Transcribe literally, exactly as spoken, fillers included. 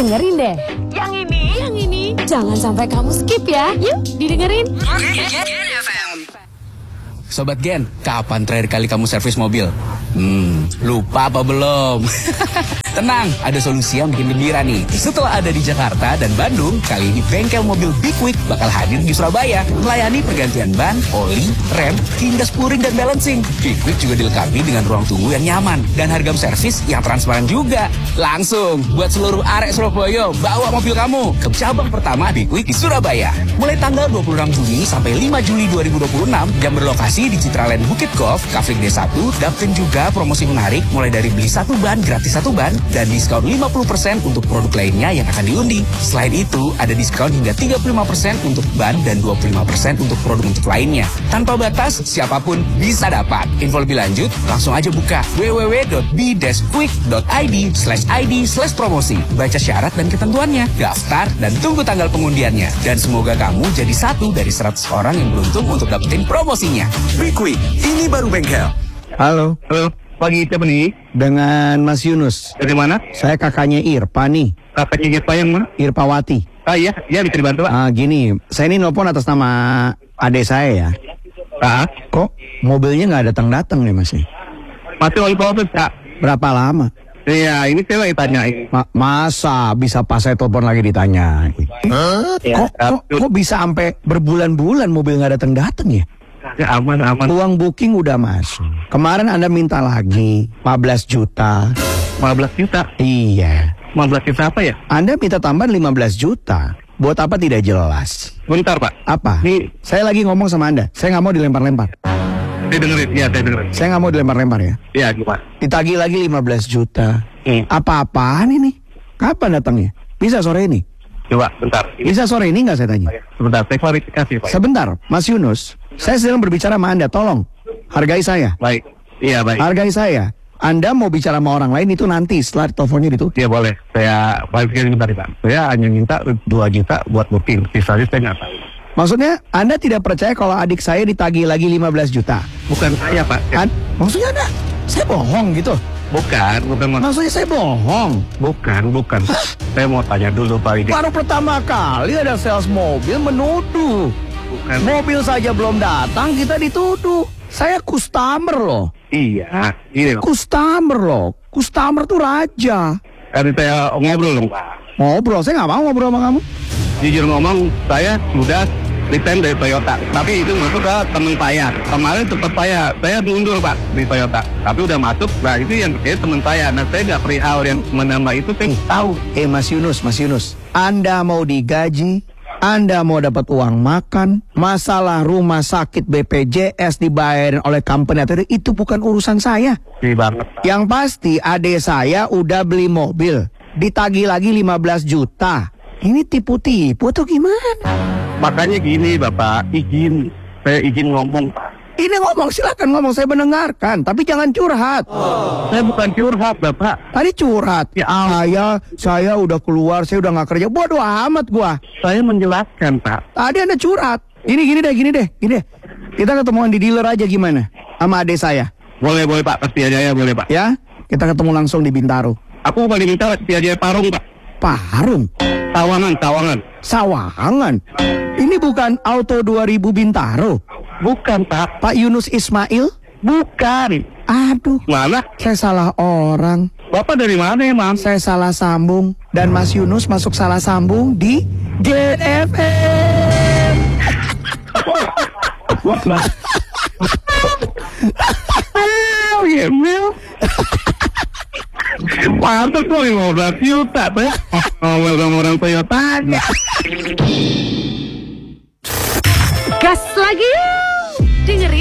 Dengerin deh. Yang ini, yang ini. Jangan sampai kamu skip ya. Yuk, didengerin. Sobat Gen, kapan terakhir kali kamu servis mobil? Hmm, lupa apa belum? Tenang, ada solusi yang bikin gembira nih. Setelah ada di Jakarta dan Bandung, kali ini bengkel mobil Big Quick bakal hadir di Surabaya, melayani pergantian ban, oli, rem, hingga spuring dan balancing. Big Quick juga dilengkapi dengan ruang tunggu yang nyaman dan harga servis yang transparan juga. Langsung buat seluruh arek Surabaya, bawa mobil kamu ke cabang pertama Big Quick di Surabaya. Mulai tanggal dua puluh enam Juni sampai lima Juli dua ribu dua puluh enam yang berlokasi di Citraland Bukit Golf, Kafling D satu, dapatkan juga promosi menarik mulai dari beli satu ban gratis satu ban dan diskon lima puluh persen untuk produk lainnya yang akan diundi. Selain itu, ada diskon hingga tiga puluh lima persen untuk ban dan dua puluh lima persen untuk produk untuk lainnya. Tanpa batas, siapapun bisa dapat. Info lebih lanjut, langsung aja buka w w w dot b dash quick dot i d slash i d slash promosi. Baca syarat dan ketentuannya, daftar dan tunggu tanggal pengundiannya. Dan semoga kamu jadi satu dari seratus orang yang beruntung untuk dapetin promosinya. Big Quick, ini baru bengkel. Halo. Halo, pagi siapa nih? Dengan Mas Yunus. Dari mana? Saya kakaknya Irpa nih. Kakaknya Irpa yang mana? Irpawati. Ah iya, iya bisa dibantu Pak. Ah gini, saya ini nelpon atas nama adik saya ya. Ah, Kok mobilnya nggak datang-datang nih Mas? masih oleh proses Pak. Berapa lama? Iya, ini saya lagi tanyain. Ma masa bisa pas saya telepon lagi ditanya? Hah? Kok, kok, kok bisa sampai berbulan-bulan mobil nggak datang-datang ya? Ya, aman, aman. Uang booking udah masuk. Kemarin Anda minta lagi lima belas juta. lima belas juta. Iya. lima belas juta apa ya? Anda minta tambahan lima belas juta. Buat apa tidak jelas. Bentar Pak. Apa? Nih, Saya lagi ngomong sama Anda. Saya nggak mau dilempar-lempar. saya dengerin. Iya, saya dengerin. Saya nggak mau dilempar-lempar ya. Iya, gimana? Ditagih lagi lima belas juta. Hmm. Apa-apaan ini? Kapan datangnya? Bisa sore ini? Coba, bentar. Ini, Bisa sore ini nggak saya tanya? sebentar, saya klarifikasi Pak. Sebentar, Mas Yunus. Saya sedang berbicara sama Anda. Tolong, hargai saya. Baik. Iya, baik. Hargai saya. Anda mau bicara sama orang lain itu nanti setelah teleponnya itu. Iya boleh. Saya klarifikasi bentar Pak. Saya hanya minta dua juta buat booking. Sisanya saya nggak tahu. Maksudnya Anda tidak percaya kalau adik saya ditagih lagi lima belas juta? Bukan saya Pak. An maksudnya Anda, saya bohong gitu? Bukan, bukan. Maksudnya saya bohong? Bukan, bukan. Saya mau tanya dulu Pak ini. Baru pertama kali ada sales mobil menuduh. Bukan. Mobil saja belum datang kita dituduh. Saya customer loh. Iya, ini loh. Customer loh. Customer tuh raja. Kan saya ngobrol dong Pak. Ngobrol, saya nggak mau ngobrol sama kamu. Jujur ngomong, saya sudah return dari Toyota. Tapi itu masuk ke teman saya. Kemarin tempat saya, saya mundur Pak di Toyota. Tapi udah masuk, nah itu yang kayak teman saya. Nah saya nggak perihal yang menambah itu, saya tahu. Eh Mas Yunus, Mas Yunus. Anda mau digaji, Anda mau dapat uang makan, masalah rumah sakit B P J S dibayarin oleh company atau itu bukan urusan saya. Iya banget Pak. Yang pasti adik saya udah beli mobil, ditagih lagi lima belas juta. Ini tipu-tipu atau gimana? Makanya gini Bapak, izin. Saya izin ngomong Pak. Ini ngomong, silakan ngomong, saya mendengarkan, tapi jangan curhat. Oh. Saya bukan curhat Bapak. Tadi curhat. Ya Allah. Saya, saya udah keluar, saya udah nggak kerja. Bodoh amat gua. Saya menjelaskan Pak. Tadi Anda curhat. Gini, gini deh, gini deh, gini deh. Kita ketemuan di dealer aja gimana? Sama adik saya. Boleh, boleh Pak, pasti aja ya, boleh Pak. Ya, kita ketemu langsung di Bintaro. Aku paling minta pasti aja Parung Pak. Parung? Tawangan, Tawangan. Sawangan? Ini bukan Auto dua ribu Bintaro? Bukan Pak. Pak Yunus Ismail? Bukan. Aduh, Mana? saya salah orang. Bapak dari mana emang? Saya salah sambung. Dan Mas Yunus masuk salah sambung di G F M. Oh iya, Mel. Pantas kok lima belas juta, Pak. Ngomel sama orang Toyota. Gas lagi. Dengerin